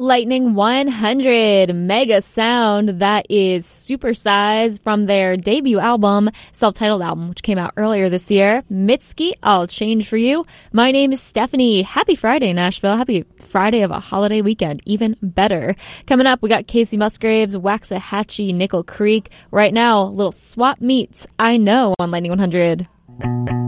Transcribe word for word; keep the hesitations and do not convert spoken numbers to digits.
Lightning one hundred, mega sound. That is Supersize from their debut album, self-titled album, which came out earlier this year. Mitski, I'll Change For You. My name is Stephanie. Happy Friday, Nashville. Happy Friday of a holiday weekend. Even better. Coming up, we got Casey Musgraves, Waxahachie, Nickel Creek. Right now, little swap meets. I Know on Lightning one hundred.